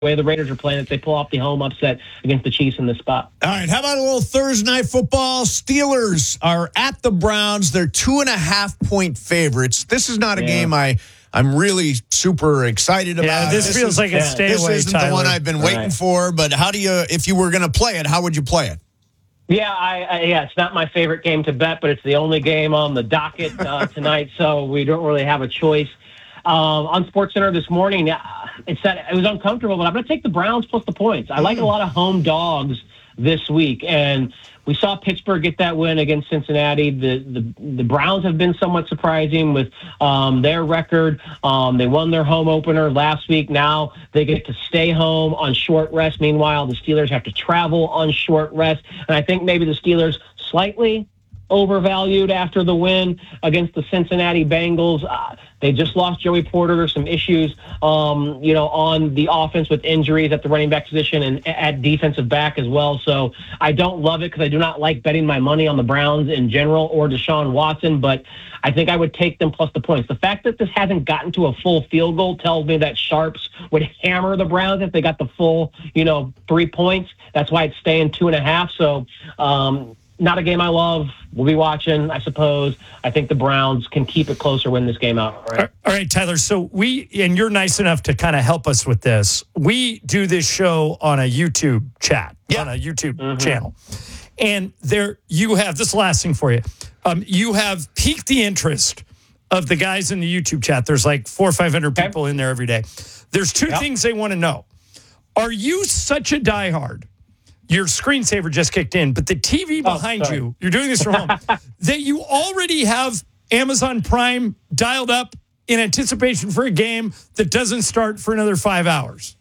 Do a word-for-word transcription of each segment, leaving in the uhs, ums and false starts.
way the Raiders are playing if they pull off the home upset against the Chiefs in this spot. All right, how about a little Thursday night football? Steelers are at the Browns. They're two and a half point favorites. This is not a yeah. game I, I'm really super excited about. Yeah, this, this feels is, like a yeah, stay this away, isn't Tyler. the one I've been waiting right. for, but how do you, if you were going to play it, how would you play it? Yeah, I, I, yeah, it's not my favorite game to bet, but it's the only game on the docket uh, tonight, so we don't really have a choice. Um, on SportsCenter this morning, it said it was uncomfortable, but I'm going to take the Browns plus the points. I like a lot of home dogs this week, and we saw Pittsburgh get that win against Cincinnati. The the, the Browns have been somewhat surprising with um, their record. Um, they won their home opener last week. Now they get to stay home on short rest. Meanwhile, the Steelers have to travel on short rest, and I think maybe the Steelers slightly overvalued after the win against the Cincinnati Bengals. Uh, they just lost Joey Porter. There's some issues, um, you know, on the offense with injuries at the running back position and at defensive back as well. So I don't love it because I do not like betting my money on the Browns in general or Deshaun Watson, but I think I would take them plus the points. The fact that this hasn't gotten to a full field goal tells me that Sharps would hammer the Browns if they got the full, you know, three points. That's why it's staying two and a half. So, um, not a game I love. We'll be watching, I suppose. I think the Browns can keep it closer, win this game out. Right? All right, Tyler. So we, and you're nice enough to kind of help us with this. We do this show on a YouTube chat, yeah. on a YouTube mm-hmm. channel. And there you have, this last thing for you. Um, you have piqued the interest of the guys in the YouTube chat. There's like four or five hundred people in there every day. There's two yep. things they want to know. Are you such a diehard? Your screensaver just kicked in, but the T V behind oh, you, you're doing this from home, that you already have Amazon Prime dialed up in anticipation for a game that doesn't start for another five hours.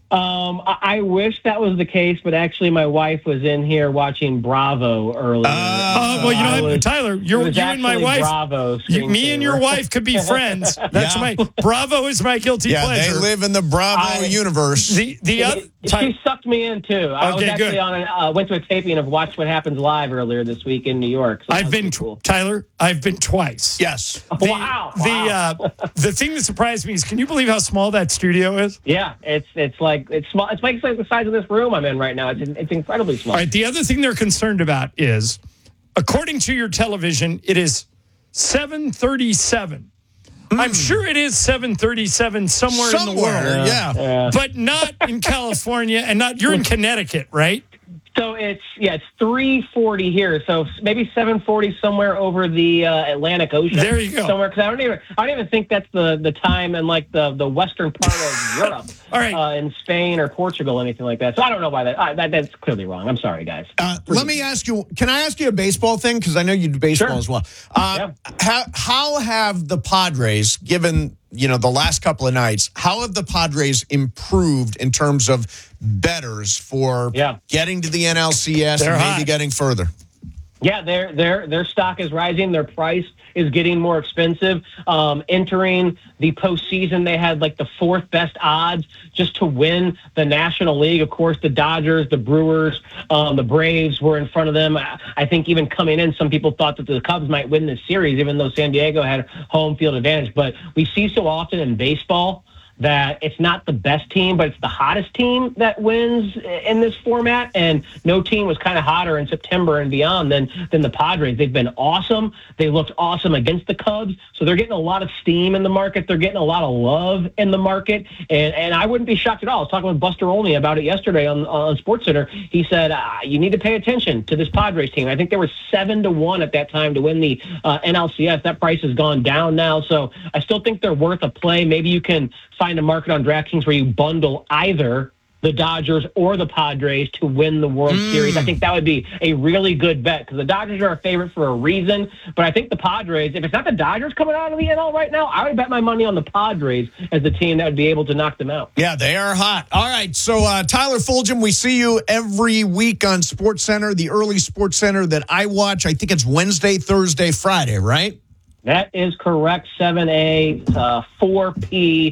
Um, I, I wish that was the case, but actually my wife was in here watching Bravo earlier. Oh, uh, well, you know what, Tyler, you're, you and my wife, Bravo you, me and your wife could be friends. That's yeah. my, Bravo is my guilty yeah, pleasure. They live in the Bravo I, universe. The, the other, She sucked me in, too. I okay, was actually good. on a, uh, went to a taping of Watch What Happens Live earlier this week in New York. So I've been, cool. Tyler, I've been twice. Yes. The, wow. The, wow. Uh, the thing that surprised me is, can you believe how small that studio is? Yeah, it's it's like, it's small. It's like, it's like the size of this room I'm in right now. It's, it's incredibly small. All right, the other thing they're concerned about is, according to your television, it is seven thirty-seven. Mm. I'm sure it is seven thirty-seven somewhere, somewhere in the world. Yeah. yeah. But not in California, and not, you're in Connecticut, right? So it's, yeah, it's three forty here. So maybe seven forty somewhere over the uh, Atlantic Ocean. There you go. Somewhere, because I don't even, I don't even think that's the, the time in like the, the western part of Europe. All right. Uh, in Spain or Portugal, anything like that. So I don't know why that, uh, that that's clearly wrong. I'm sorry, guys. Uh, let me ask you, can I ask you a baseball thing? Because I know you do baseball sure. as well. Uh, yeah. how, how have the Padres, given, you know, the last couple of nights, how have the Padres improved in terms of bettors for yeah. getting to the N L C S They're and maybe hot. getting further? Yeah, their their their stock is rising. Their price is getting more expensive. Um, entering the postseason, they had like the fourth best odds just to win the National League. Of course, the Dodgers, the Brewers, um, the Braves were in front of them. I think even coming in, some people thought that the Cubs might win this series, even though San Diego had home field advantage. But we see so often in baseball that it's not the best team, but it's the hottest team that wins in this format. And no team was kind of hotter in September and beyond than than the Padres. They've been awesome. They looked awesome against the Cubs. So they're getting a lot of steam in the market. They're getting a lot of love in the market. And and I wouldn't be shocked at all. I was talking with Buster Olney about it yesterday on, on SportsCenter. He said, uh, you need to pay attention to this Padres team. I think they were seven to one at that time to win the uh, N L C S. That price has gone down now. So I still think they're worth a play. Maybe you can find a market on DraftKings where you bundle either the Dodgers or the Padres to win the World mm. Series. I think that would be a really good bet because the Dodgers are a favorite for a reason. But I think the Padres, if it's not the Dodgers coming out of the N L right now, I would bet my money on the Padres as the team that would be able to knock them out. Yeah, they are hot. All right, so uh, Tyler Fulgham, we see you every week on SportsCenter, the early SportsCenter that I watch. I think it's Wednesday, Thursday, Friday, right? That is correct. seven A, uh, four P,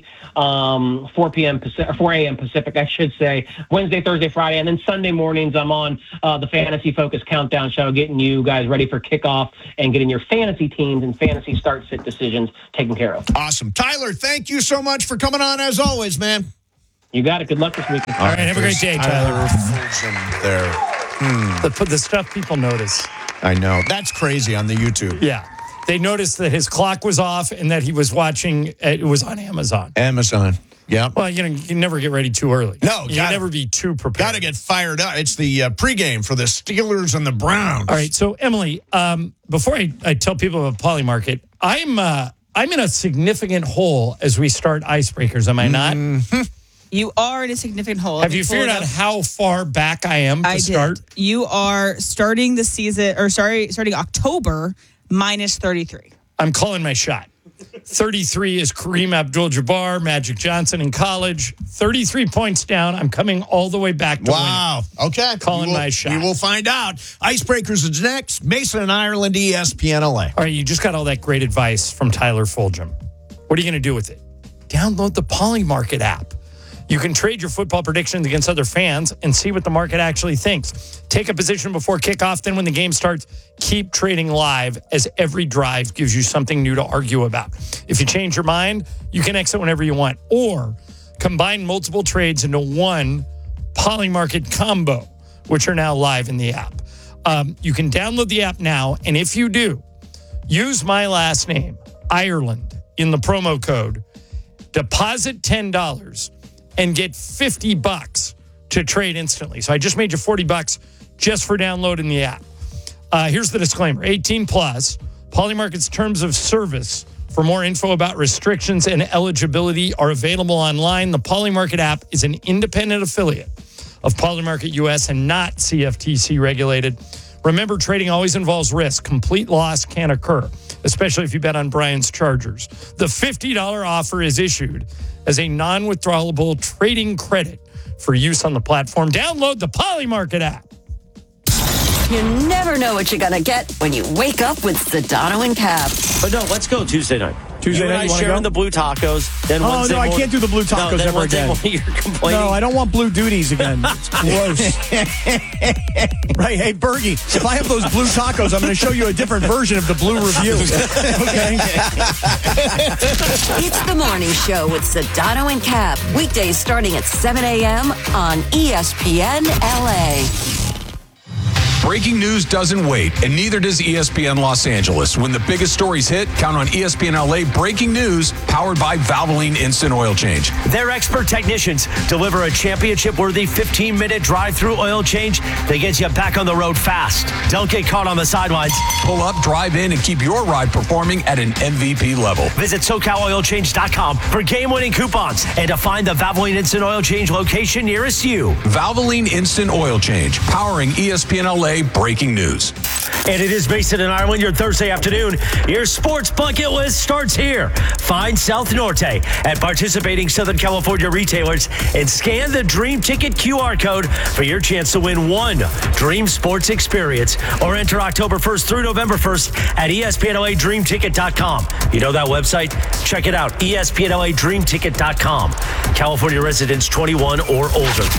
um, four P.M. Pacific, four A.M. Pacific, I should say. Wednesday, Thursday, Friday, and then Sunday mornings I'm on uh, the Fantasy Focus Countdown Show, getting you guys ready for kickoff and getting your fantasy teams and fantasy start-sit decisions taken care of. Awesome, Tyler. Thank you so much for coming on as always, man. You got it. Good luck this weekend. All right, have a great day, Tyler. Tyler there. Hmm. The, the stuff people notice. I know. That's crazy on the YouTube. Yeah. They noticed that his clock was off and that he was watching, it was on Amazon. Amazon. Yeah. Well, you know, you can never get ready too early. No. You can never be too prepared. Got to get fired up. It's the uh, pregame for the Steelers and the Browns. All right. So, Emily, um, before I, I tell people about Polymarket, I'm, uh, I'm in a significant hole as we start Icebreakers, am I not? Mm-hmm. You are in a significant hole. Have you figured out how far back I am to I start? Did. You are starting the season, or sorry, starting October minus thirty-three. I'm calling my shot. thirty-three is Kareem Abdul-Jabbar, Magic Johnson in college. thirty-three points down. I'm coming all the way back to Wow. winning. Okay. Calling we will, my shot. We will find out. Icebreakers is next. Mason and Ireland, E S P N L A. All right, you just got all that great advice from Tyler Fulgham. What are you going to do with it? Download the Polymarket app. You can trade your football predictions against other fans and see what the market actually thinks. Take a position before kickoff. Then when the game starts, keep trading live as every drive gives you something new to argue about. If you change your mind, you can exit whenever you want. Or combine multiple trades into one Polymarket combo, which are now live in the app. Um, you can download the app now. And if you do, use my last name, Ireland, in the promo code. Deposit ten dollars. And get fifty bucks to trade instantly. So I just made you forty bucks just for downloading the app. Uh, here's the disclaimer. eighteen plus. Polymarket's terms of service for more info about restrictions and eligibility are available online. The Polymarket app is an independent affiliate of Polymarket U S and not C F T C regulated. Remember, trading always involves risk. Complete loss can occur, especially if you bet on Brian's Chargers. The fifty dollars offer is issued as a non-withdrawable trading credit for use on the platform. Download the Polymarket app. You never know what you're going to get when you wake up with Sedano and Cap. But no, let's go Tuesday night. Tuesday you night, and I you wanna sharing go? the blue tacos. Then Oh, Wednesday no, I morning- can't do the blue tacos no, then ever Wednesday again. morning You're complaining. No, I don't want blue duties again. It's gross. Right, hey, Bergie, if I have those blue tacos, I'm going to show you a different version of the blue review. Okay? It's the morning show with Sedano and Cap. Weekdays starting at seven a.m. on E S P N L A. Breaking news doesn't wait, and neither does E S P N Los Angeles. When the biggest stories hit, count on E S P N L A Breaking News, powered by Valvoline Instant Oil Change. Their expert technicians deliver a championship-worthy fifteen-minute drive-through oil change that gets you back on the road fast. Don't get caught on the sidelines. Pull up, drive in, and keep your ride performing at an M V P level. Visit SoCal Oil Change dot com for game-winning coupons and to find the Valvoline Instant Oil Change location nearest you. Valvoline Instant Oil Change, powering E S P N L A Breaking News. And it is Mason and Ireland, your Thursday afternoon. Your sports bucket list starts here. Find South Norte at participating Southern California retailers and scan the Dream Ticket Q R code for your chance to win one Dream Sports experience. Or enter October first through November first at E S P N L A Dream Ticket dot com. You know that website? Check it out, E S P N L A Dream Ticket dot com. California residents twenty-one or older.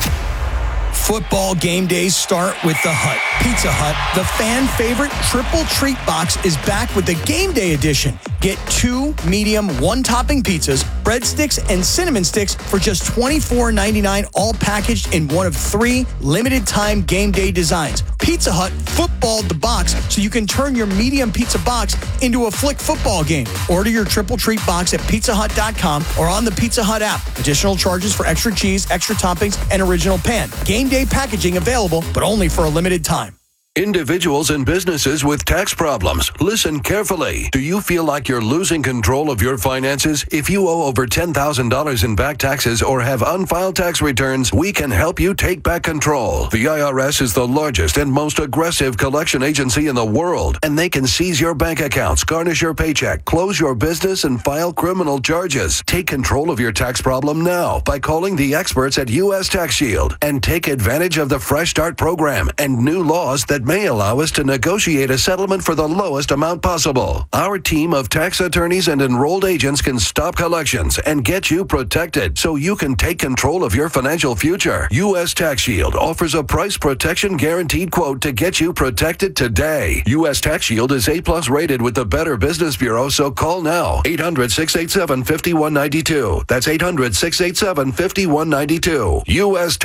Football game days start with the Hut. Pizza Hut, the fan favorite triple treat box, is back with the game day edition. Get two medium one-topping pizzas, breadsticks, and cinnamon sticks for just twenty-four ninety-nine, all packaged in one of three limited-time game day designs. Pizza Hut footballed the box so you can turn your medium pizza box into a flick football game. Order your triple treat box at pizza hut dot com or on the Pizza Hut app. Additional charges for extra cheese, extra toppings, and original pan. Game day packaging available, but only for a limited time. Individuals and businesses with tax problems, listen carefully. Do you feel like you're losing control of your finances? If you owe over ten thousand dollars in back taxes or have unfiled tax returns, we can help you take back control. The I R S is the largest and most aggressive collection agency in the world, and they can seize your bank accounts, garnish your paycheck, close your business, and file criminal charges. Take control of your tax problem now by calling the experts at U S Tax Shield and take advantage of the Fresh Start program and new laws that may allow us to negotiate a settlement for the lowest amount possible. Our team of tax attorneys and enrolled agents can stop collections and get you protected so you can take control of your financial future. U S Tax Shield offers a price protection guaranteed quote to get you protected today. U S Tax Shield is A plus rated with the Better Business Bureau, so call now. eight hundred, six eight seven, five one nine two. That's eight hundred, six eight seven, five one nine two. U S